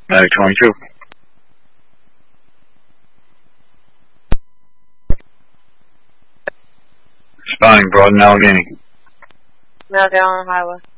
Medic 22. Responding, Broad and Allegheny. Now down on the highway.